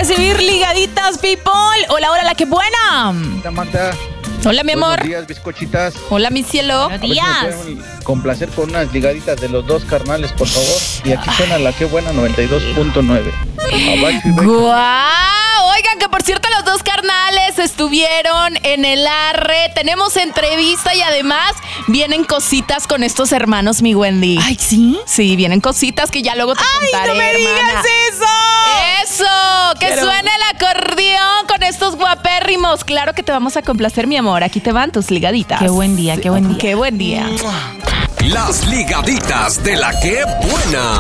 recibir ligaditas, people. Hola, hola, la que buena. Hola, Magda. Hola, mi amor. Buenos días, bizcochitas. Hola, mi cielo. Buenos A ver si días. me pueden complacer con unas ligaditas de los dos carnales, por favor. Y aquí suena la que buena 92.9. ¡Guau! Oigan, que por cierto los dos carnales estuvieron en el Arre. Tenemos entrevista y además vienen cositas con estos hermanos, mi Wendy. Ay, ¿sí? Sí, vienen cositas que ya luego te contaré, no me hermana. digas eso! ¡Eso! ¡Que suene el acordeón con estos guapérrimos! Claro que te vamos a complacer, mi amor. Aquí te van tus ligaditas. Qué buen día, qué buen día. ¡Qué buen día! Las ligaditas de la que buena.